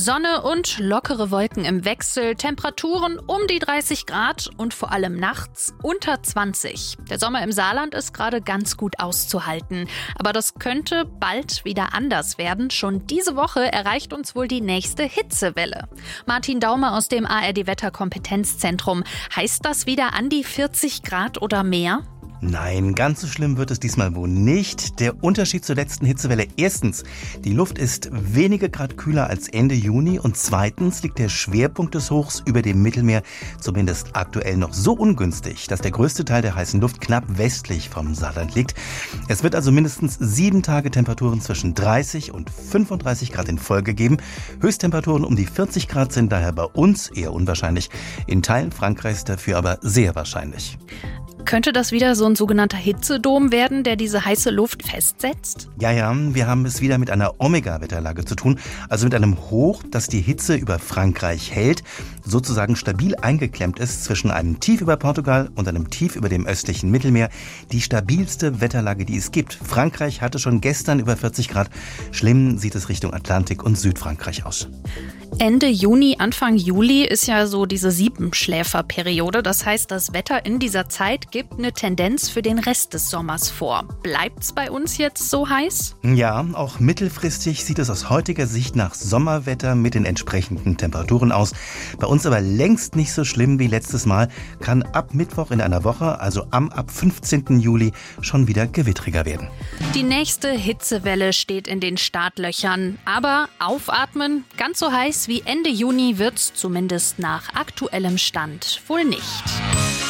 Sonne und lockere Wolken im Wechsel, Temperaturen um die 30 Grad und vor allem nachts unter 20. Der Sommer im Saarland ist gerade ganz gut auszuhalten. Aber das könnte bald wieder anders werden. Schon diese Woche erreicht uns wohl die nächste Hitzewelle. Martin Daumer aus dem ARD-Wetterkompetenzzentrum. Heißt das wieder an die 40 Grad oder mehr? Nein, ganz so schlimm wird es diesmal wohl nicht. Der Unterschied zur letzten Hitzewelle: erstens, die Luft ist wenige Grad kühler als Ende Juni und zweitens liegt der Schwerpunkt des Hochs über dem Mittelmeer zumindest aktuell noch so ungünstig, dass der größte Teil der heißen Luft knapp westlich vom Saarland liegt. Es wird also mindestens 7 Tage Temperaturen zwischen 30 und 35 Grad in Folge geben. Höchsttemperaturen um die 40 Grad sind daher bei uns eher unwahrscheinlich, in Teilen Frankreichs dafür aber sehr wahrscheinlich. Könnte das wieder so ein sogenannter Hitzedom werden, der diese heiße Luft festsetzt? Ja, wir haben es wieder mit einer Omega-Wetterlage zu tun, also mit einem Hoch, das die Hitze über Frankreich hält, sozusagen stabil eingeklemmt ist zwischen einem Tief über Portugal und einem Tief über dem östlichen Mittelmeer. Die stabilste Wetterlage, die es gibt. Frankreich hatte schon gestern über 40 Grad. Schlimm sieht es Richtung Atlantik und Südfrankreich aus. Ende Juni, Anfang Juli ist ja so diese Siebenschläferperiode. Das heißt, das Wetter in dieser Zeit gibt eine Tendenz für den Rest des Sommers vor. Bleibt's bei uns jetzt so heiß? Ja, auch mittelfristig sieht es aus heutiger Sicht nach Sommerwetter mit den entsprechenden Temperaturen aus. Bei uns aber längst nicht so schlimm wie letztes Mal. Kann ab Mittwoch in einer Woche, also ab 15. Juli, schon wieder gewittriger werden. Die nächste Hitzewelle steht in den Startlöchern. Aber aufatmen, ganz so heiß wie Ende Juni wird's zumindest nach aktuellem Stand wohl nicht.